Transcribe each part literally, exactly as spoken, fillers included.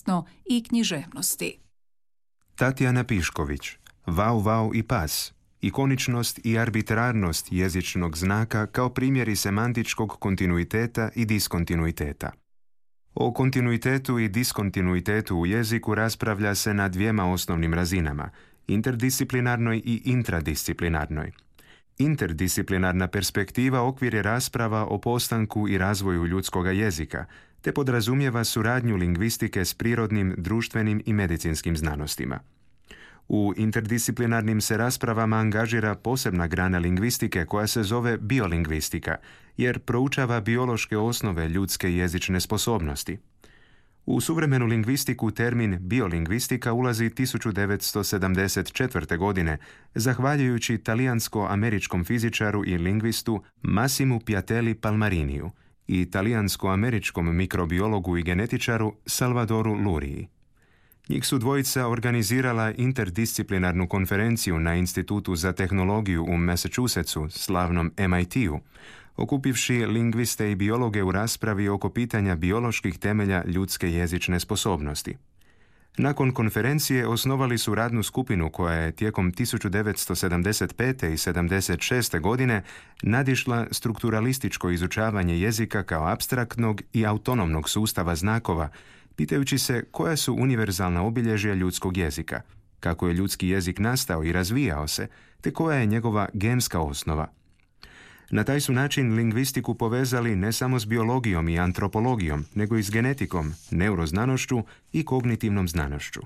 odnosno i književnosti. Tatjana Pišković, Vau vau i pas, ikoničnost i arbitrarnost jezičnog znaka kao primjeri semantičkog kontinuiteta i diskontinuiteta. O kontinuitetu i diskontinuitetu u jeziku raspravlja se na dvijema osnovnim razinama, interdisciplinarnoj i intradisciplinarnoj. Interdisciplinarna perspektiva okvir je rasprava o postanku i razvoju ljudskoga jezika, te podrazumijeva suradnju lingvistike s prirodnim, društvenim i medicinskim znanostima. U interdisciplinarnim se raspravama angažira posebna grana lingvistike koja se zove biolingvistika, jer proučava biološke osnove ljudske jezične sposobnosti. U suvremenu lingvistiku termin biolingvistika ulazi tisuću devetsto sedamdeset četvrte. godine, zahvaljujući talijansko-američkom fizičaru i lingvistu Massimu Piatelli Palmariniju i talijansko-američkom mikrobiologu i genetičaru Salvadoru Luriji. Njih su dvojica organizirala interdisciplinarnu konferenciju na Institutu za tehnologiju u Massachusettsu, slavnom M I T-u, okupivši lingviste i biologe u raspravi oko pitanja bioloških temelja ljudske jezične sposobnosti. Nakon konferencije osnovali su radnu skupinu koja je tijekom tisuću devetsto sedamdeset pete. i sedamdeset šeste. godine nadišla strukturalističko izučavanje jezika kao apstraktnog i autonomnog sustava znakova, pitajući se koja su univerzalna obilježja ljudskog jezika, kako je ljudski jezik nastao i razvijao se, te koja je njegova genska osnova. Na taj su način lingvistiku povezali ne samo s biologijom i antropologijom, nego i s genetikom, neuroznanošću i kognitivnom znanošću.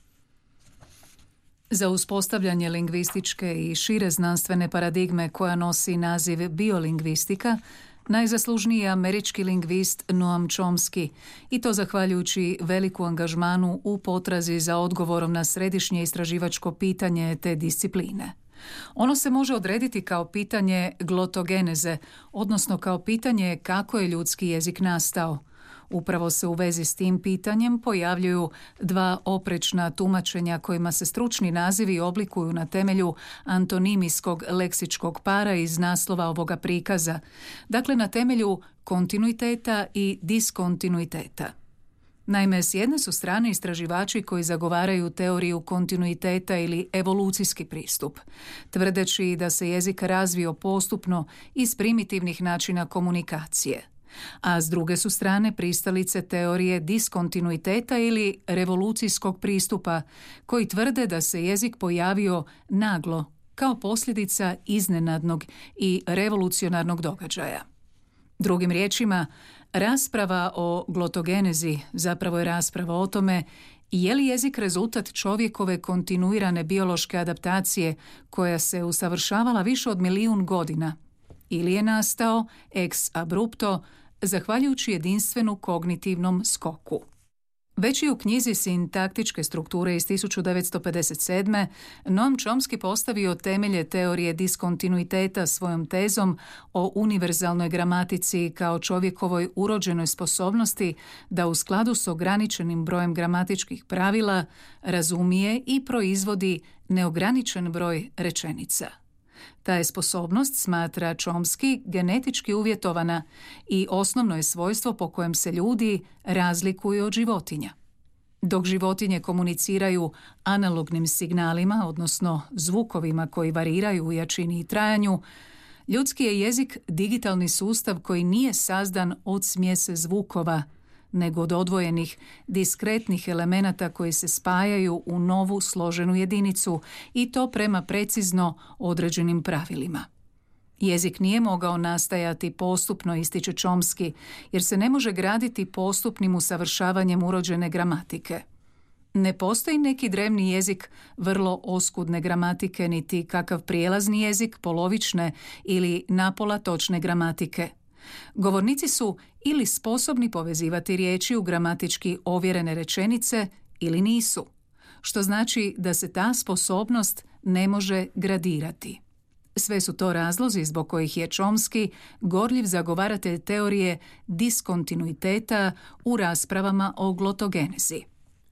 Za uspostavljanje lingvističke i šire znanstvene paradigme koja nosi naziv biolingvistika, najzaslužniji je američki lingvist Noam Chomsky, i to zahvaljujući veliku angažmanu u potrazi za odgovorom na središnje istraživačko pitanje te discipline. Ono se može odrediti kao pitanje glotogeneze, odnosno kao pitanje kako je ljudski jezik nastao. Upravo se u vezi s tim pitanjem pojavljuju dva oprečna tumačenja kojima se stručni nazivi oblikuju na temelju antonimijskog leksičkog para iz naslova ovoga prikaza, dakle na temelju kontinuiteta i diskontinuiteta. Naime, s jedne su strane istraživači koji zagovaraju teoriju kontinuiteta ili evolucijski pristup, tvrdeći da se jezik razvio postupno iz primitivnih načina komunikacije, a s druge su strane pristalice teorije diskontinuiteta ili revolucijskog pristupa, koji tvrde da se jezik pojavio naglo kao posljedica iznenadnog i revolucionarnog događaja. Drugim riječima, rasprava o glotogenezi zapravo je rasprava o tome je li jezik rezultat čovjekove kontinuirane biološke adaptacije koja se usavršavala više od milijun godina ili je nastao ex abrupto zahvaljujući jedinstvenu kognitivnom skoku. Već i u knjizi Sintaktičke strukture iz tisuću devetsto pedeset sedme. Noam Chomsky postavio temelje teorije diskontinuiteta svojom tezom o univerzalnoj gramatici kao čovjekovoj urođenoj sposobnosti da u skladu s ograničenim brojem gramatičkih pravila razumije i proizvodi neograničen broj rečenica. Ta je sposobnost, smatra Chomsky, genetički uvjetovana i osnovno je svojstvo po kojem se ljudi razlikuju od životinja. Dok životinje komuniciraju analognim signalima, odnosno zvukovima koji variraju u jačini i trajanju, ljudski je jezik digitalni sustav koji nije sazdan od smjese zvukova, nego od odvojenih, diskretnih elemenata koji se spajaju u novu složenu jedinicu i to prema precizno određenim pravilima. Jezik nije mogao nastajati postupno, ističe Chomsky, jer se ne može graditi postupnim usavršavanjem urođene gramatike. Ne postoji neki drevni jezik vrlo oskudne gramatike, niti kakav prijelazni jezik polovične ili napola točne gramatike. Govornici su ili sposobni povezivati riječi u gramatički ovjerene rečenice ili nisu, što znači da se ta sposobnost ne može gradirati. Sve su to razlozi zbog kojih je Chomsky gorljiv zagovaratelj teorije diskontinuiteta u raspravama o glotogenezi.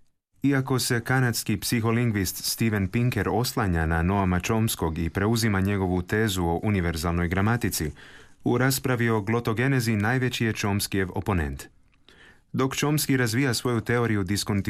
Iako se kanadski psiholingvist Steven Pinker oslanja na Noama Chomskog i preuzima njegovu tezu o univerzalnoj gramatici, u raspravi o glotogenezi najveći je Chomskyjev oponent. Dok Chomsky razvija svoju teoriju diskontinuiteta,